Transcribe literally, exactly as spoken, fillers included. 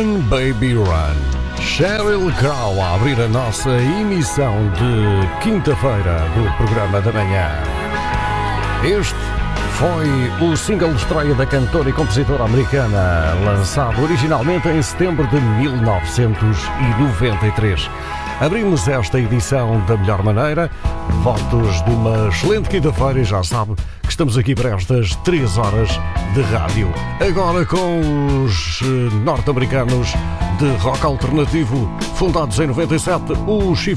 Run Baby Run. Sheryl Crow a abrir a nossa emissão de quinta-feira do programa da manhã. Este foi o single de estreia da cantora e compositora americana, lançado originalmente em setembro de mil novecentos e noventa e três. Abrimos esta edição da melhor maneira, votos de uma excelente quinta-feira e já sabe que estamos aqui para estas três horas de rádio. Agora com os norte-americanos de rock alternativo, fundados em noventa e sete, os